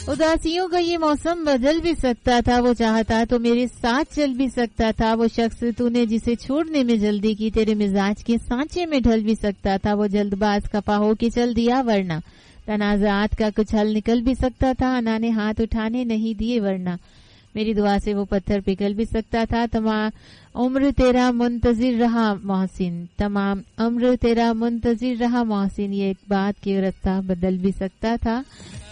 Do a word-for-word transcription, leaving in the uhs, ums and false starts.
उदासियों का ये मौसम बदल भी सकता था, वो चाहता तो मेरे साथ चल भी सकता था। वो शख्स तूने जिसे छोड़ने में जल्दी की तेरे मिजाज के सांचे में ढल भी सकता था। वो जल्दबाज खफा हो के चल दिया वरना तनाज़ात का कुछ हल निकल भी सकता था। अना ने हाथ उठाने नहीं दिए वरना मेरी दुआ से वो पत्थर पिघल भी सकता था। तमाम उम्र तेरा मुंतजिर रहा मोहसिन, तमाम उम्र तेरा मुंतजिर रहा मोहसिन, ये एक बात की रास्ता बदल भी सकता था।